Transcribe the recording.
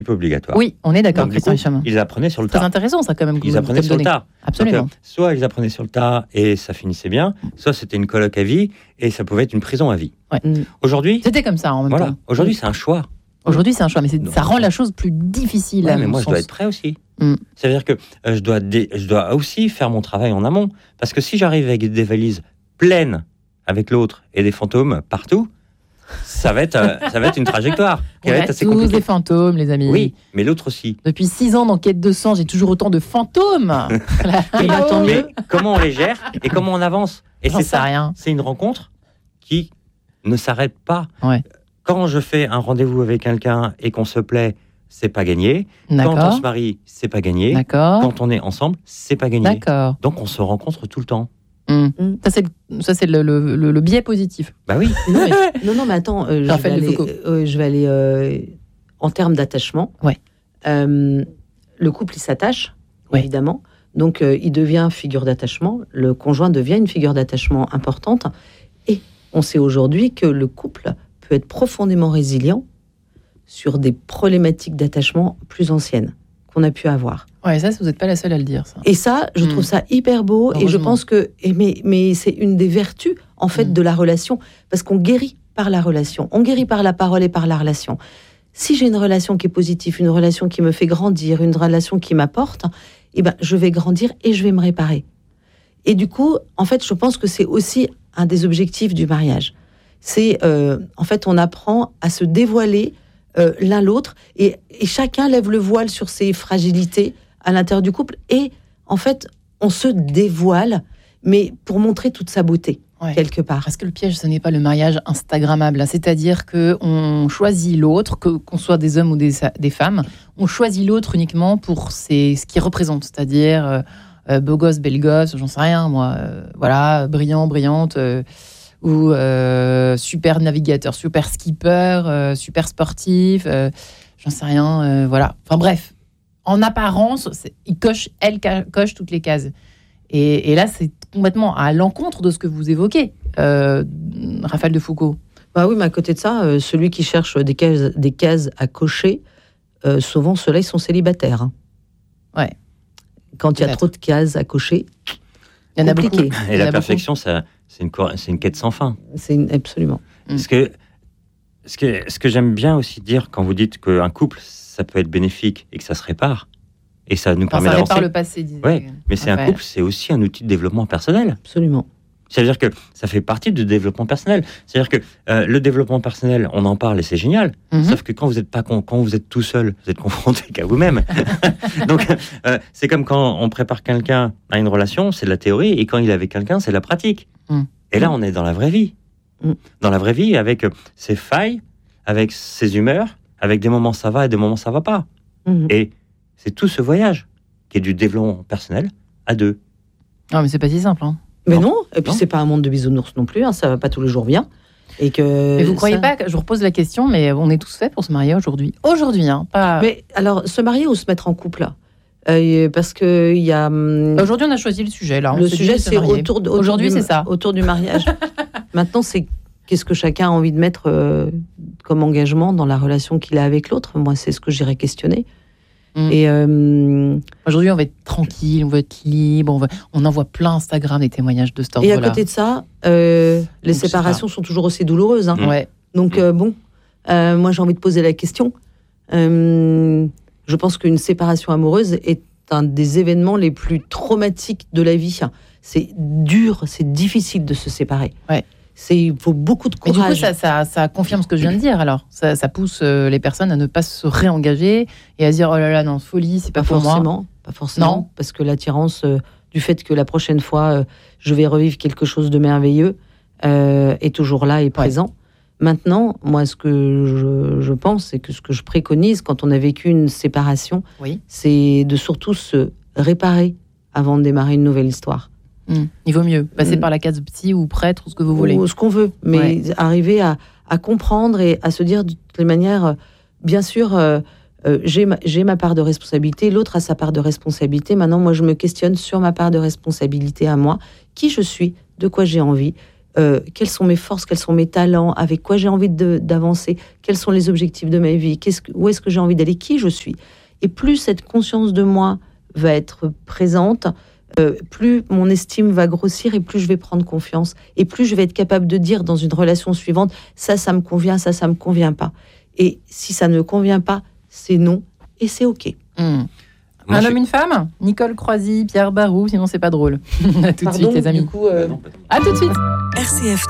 obligatoire. Oui, on est d'accord, Donc, Christian Hicham. Ils apprenaient sur le Très tas. intéressant, ça, quand même. Ils apprenaient sur le tas. Absolument. Donc, soit ils apprenaient sur le tas et ça finissait bien, soit c'était une coloc à vie et ça pouvait être une prison à vie. Ouais. Aujourd'hui, C'était comme ça en même temps. Aujourd'hui, c'est un choix. Aujourd'hui, c'est un choix, mais ça rend la chose plus difficile. Ouais, mais moi, je dois être prêt aussi. C'est-à-dire que je dois aussi faire mon travail en amont. Parce que si j'arrive avec des valises pleines avec l'autre et des fantômes partout, ça va être une trajectoire qui va être assez tous compliquée. des fantômes, les amis. Oui, mais l'autre aussi. Depuis 6 ans d'enquête de sang, j'ai toujours autant de fantômes. Tant mieux. Comment on les gère et comment on avance. Et J'en c'est sais ça. rien. C'est une rencontre qui ne s'arrête pas. Ouais. Quand je fais un rendez-vous avec quelqu'un et qu'on se plaît, c'est pas gagné. D'accord. Quand on se marie, c'est pas gagné. D'accord. Quand on est ensemble, c'est pas gagné. D'accord. Donc on se rencontre tout le temps. Ça, c'est le biais positif. Bah oui. Non, mais attends, je vais aller en termes d'attachement. Ouais. Le couple, il s'attache, évidemment. Donc, il devient figure d'attachement. Le conjoint devient une figure d'attachement importante. Et on sait aujourd'hui que le couple peut être profondément résilient sur des problématiques d'attachement plus anciennes qu'on a pu avoir. Ouais, ça, vous n'êtes pas la seule à le dire, ça. Et ça, je trouve ça hyper beau. Et je pense que... Mais c'est une des vertus, en fait, de la relation. Parce qu'on guérit par la relation. On guérit par la parole et par la relation. Si j'ai une relation qui est positive, une relation qui me fait grandir, une relation qui m'apporte, eh ben, je vais grandir et je vais me réparer. Et du coup, en fait, je pense que c'est aussi un des objectifs du mariage. C'est, en fait, on apprend à se dévoiler l'un l'autre et chacun lève le voile sur ses fragilités à l'intérieur du couple et en fait on se dévoile mais pour montrer toute sa beauté quelque part. Parce que le piège, ce n'est pas le mariage instagrammable, c'est-à-dire qu'on choisit l'autre, qu'on soit des hommes ou des femmes, on choisit l'autre uniquement pour ce qu'il représente, c'est-à-dire beau gosse, belle gosse, j'en sais rien moi, voilà, brillant, brillante, ou super navigateur, super skipper, super sportif, j'en sais rien, voilà. Enfin bref, en apparence, elle coche toutes les cases. Et là, c'est complètement à l'encontre de ce que vous évoquez, Raphaël de Foucault. Bah oui, mais à côté de ça, celui qui cherche des cases à cocher, souvent ceux-là, ils sont célibataires. Hein. Ouais. Quand il y a trop de cases à cocher, il y en a beaucoup. Et la perfection, c'est une quête sans fin. Absolument. Parce que ce que j'aime bien aussi dire quand vous dites qu'un couple, ça peut être bénéfique et que ça se répare, et ça nous permet d'avancer. Ça répare le passé, disait. Ouais, mais c'est un couple, c'est aussi un outil de développement personnel. Absolument. C'est-à-dire que ça fait partie du développement personnel. C'est-à-dire que le développement personnel, on en parle et c'est génial. Sauf que quand vous êtes tout seul, vous êtes confronté qu'à vous-même. Donc, c'est comme quand on prépare quelqu'un à une relation, c'est de la théorie, et quand il est avec quelqu'un, c'est de la pratique. Et là, on est dans la vraie vie. Dans la vraie vie, avec ses failles, avec ses humeurs, avec des moments ça va et des moments ça va pas. Et c'est tout ce voyage qui est du développement personnel à deux. Non, mais c'est pas si simple, hein. Mais non, et puis c'est pas un monde de bisounours non plus, hein, ça va pas tous les jours bien. Mais vous croyez pas que je vous repose la question, mais on est tous faits pour se marier aujourd'hui. Aujourd'hui, hein, pas. Mais alors, se marier ou se mettre en couple là parce que il y a. Aujourd'hui, on a choisi le sujet là. Le sujet, c'est aujourd'hui, c'est ça. Autour du mariage. Maintenant, c'est qu'est-ce que chacun a envie de mettre comme engagement dans la relation qu'il a avec l'autre. Moi, c'est ce que j'irais questionner. Et aujourd'hui, on va être tranquille, on va être libre, on envoie plein Instagram des témoignages de cet ordre-là. Et à côté de ça, les séparations sont toujours aussi douloureuses. Hein. Ouais. Donc moi j'ai envie de poser la question. Je pense qu'une séparation amoureuse est un des événements les plus traumatiques de la vie. C'est dur, c'est difficile de se séparer. Ouais. Il faut beaucoup de courage. Mais du coup, ça confirme ce que je viens de dire. Alors, ça pousse les personnes à ne pas se réengager et à se dire oh là là, non, folie, c'est pas pour moi. Pas forcément, non. Parce que l'attirance du fait que la prochaine fois je vais revivre quelque chose de merveilleux est toujours là et présent. Ouais. Maintenant, moi, ce que je pense et que ce que je préconise quand on a vécu une séparation, c'est de surtout se réparer avant de démarrer une nouvelle histoire. Il vaut mieux passer par la case psy ou prêtre ou ce que vous voulez. Ou ce qu'on veut, mais arriver à comprendre et à se dire de toutes les manières, bien sûr, j'ai ma part de responsabilité, l'autre a sa part de responsabilité. Maintenant, moi, je me questionne sur ma part de responsabilité à moi, qui je suis, de quoi j'ai envie, quelles sont mes forces, quels sont mes talents, avec quoi j'ai envie d'avancer, quels sont les objectifs de ma vie, où est-ce que j'ai envie d'aller, qui je suis. Et plus cette conscience de moi va être présente, plus mon estime va grossir et plus je vais prendre confiance. Et plus je vais être capable de dire dans une relation suivante, ça me convient, ça me convient pas. Et si ça ne me convient pas, c'est non et c'est OK. Un homme, une femme ? Nicole Croisy, Pierre Barroux, sinon c'est pas drôle. À tout de suite, les amis. Du coup, À tout de suite. RCF